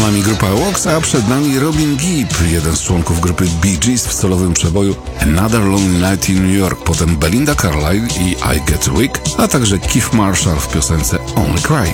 nami grupa Ewoks, a przed nami Robin Gibb, jeden z członków grupy Bee Gees w solowym przeboju Another Lonely Night in New York, potem Belinda Carlisle i I Get Weak, a także Keith Marshall w piosence Only Cry.